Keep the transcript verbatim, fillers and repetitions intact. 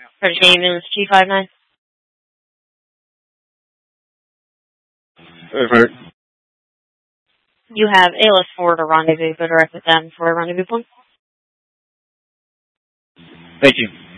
British ambulance two five nine. Over. You have A L S four to rendezvous. Go direct with them for a rendezvous point. Thank you.